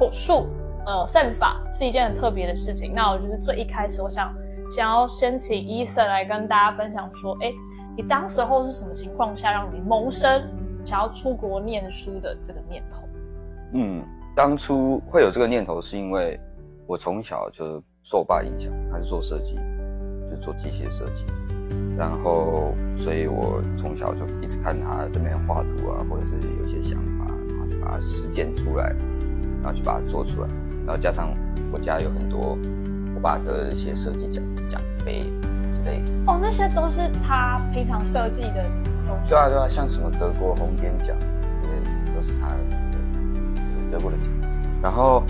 术算法是一件很特别的事情。那我就是最一开始我想要先请Ethan来跟大家分享说，你当时候是什么情况下让你萌生想要出国念书的这个念头？ 当初会有这个念头是因为我从小就受我爸影响，他是做设计，就做机械设计，然后所以我从小就一直看他这边画图啊，或者是有一些想法，然后就把它实践出来，然后就把它做出来，然后加上我家有很多我爸的一些设计奖杯之类的。 那些都是他平常设计的东西。 对啊，像什么德国红点奖这些都是他的，就是德国的奖。然后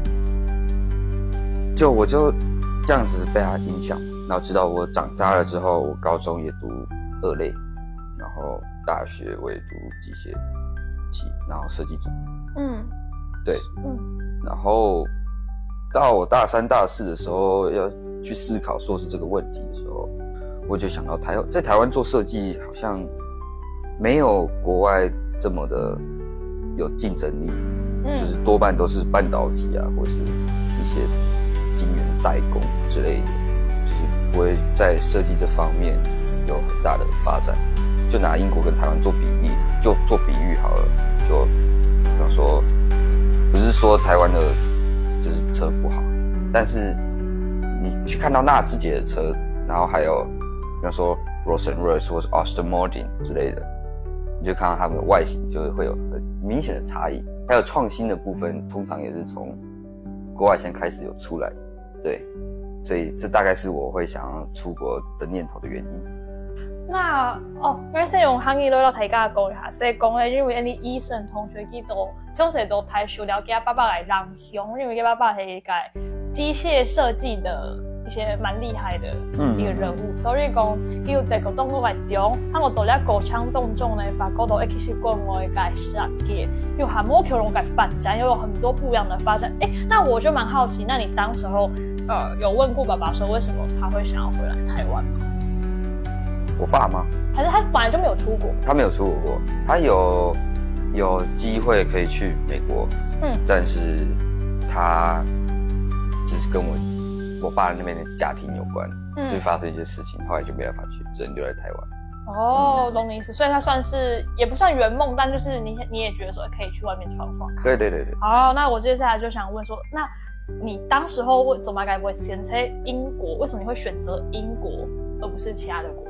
我就这样子被他影响，然后直到我长大了之后，我高中也读2类，然后大学我也读机械系，然后设计组。对，然后到我大3、大4的时候要去思考硕士这个问题的时候，我就想到在台湾做设计好像没有国外这么的有竞争力，就是多半都是半导体啊，或是一些晶圆代工之类的，就是不会在设计这方面有很大的发展。就拿英国跟台湾做比喻好了，就比方说，不是说台湾的就是车不好，但是你去看到纳智捷的车，然后还有比方说 Rolls-Royce 或是 Aston Martin 之类的，你就看到他们的外形就会有很明显的差异，还有创新的部分通常也是从国外先开始有出来，对，所以这大概是我会想要出国的念头的原因。 那我先用汉语来大家讲一下，先讲咧，因为你Ethan同學佢都從細到大受了解爸爸嘅人雄，因為爸爸係一個機械設計的一些蠻厲害的一個人物，所以講要第個當我嚟講，喺我到咧國槍當中咧，發覺到其實國外嘅設計有很多條龍嘅發展，又有很多不一樣的發展。那我就蠻好奇，那你當時候有問過爸爸說，為什麼他會想要回來台灣嗎？ 我爸嗎？ 還是他本來就沒有出國？他沒有出國過，他有機會可以去美國，但是他只是跟我爸那邊的家庭有關，就發生一些事情，後來就沒辦法去，只能留在台灣。 懂你意思，所以他算是也不算圓夢，但就是你也覺得說可以去外面闖闖看。 對。 好，那我接下來就想問說，那你當時候怎麼該不會選擇英國？為什麼你會選擇英國而不是其他的國家？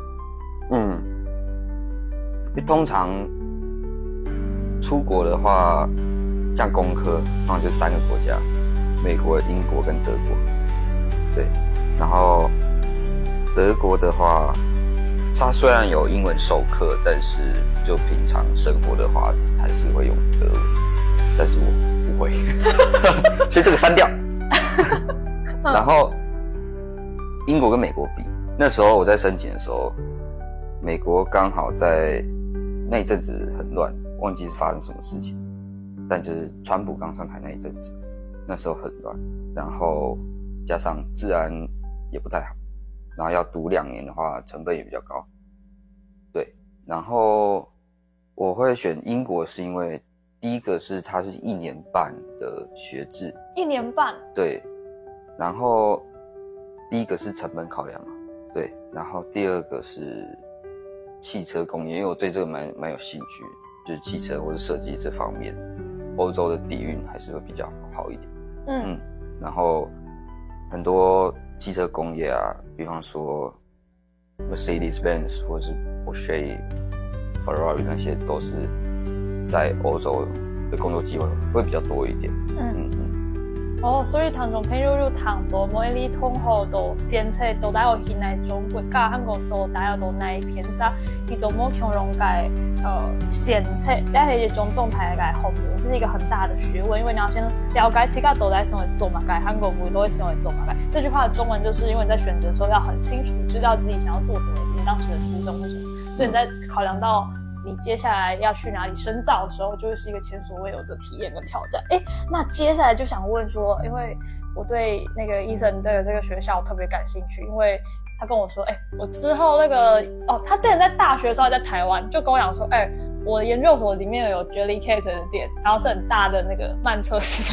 通常出國的話，像工科，通常就3個國家：美國、英國跟德國。對，然後德國的話，它雖然有英文授課，但是就平常生活的話，還是會用德文。但是我不會，所以這個刪掉。然後英國跟美國比，那時候我在申請的時候，美國剛好在那一陣子很亂，忘記是發生什麼事情，但就是川普剛上台那一陣子，那時候很亂，然後加上治安也不太好，然後要讀2年的話成本也比較高，對，然後我會選英國是因為第一個是它是1年半的學制 ，1年半， 對，然後第一個是成本考量嘛，對，然後第二個是汽車工業，因為我對這個蠻有興趣，就是汽車或者設計這方面，歐洲的底蘊還是會比較好一點。然後很多汽車工業啊，比方說 Mercedes-Benz 或者是 Porsche、Ferrari 那些都是在歐洲的工作機會會比較多一點。 所以聽眾朋友就談到每啲同學都先車到底有現在中國家韓國到底有到哪一片上，佢就冇強容嘅先車，但係一種動態嘅項目，這是一個很大的學問，因為你要先了解自己到底想做乜嘅，韓國未來想做乜嘅。這句話的中文就是因為你在選擇的時候要很清楚，知道自己想要做什麼，你當時的初衷是什麼，所以你在考量到你接下來要去哪裡深造的時候，就會是一個前所未有的體驗跟挑戰。那接下來就想問說，因為我對那個Ethan的這個學校特別感興趣，因為他跟我說，我之後那個他之前在大學的時候在台灣，就跟我講說，我的研究所裡面有 Jellycat 的店，然後是很大的那個曼徹斯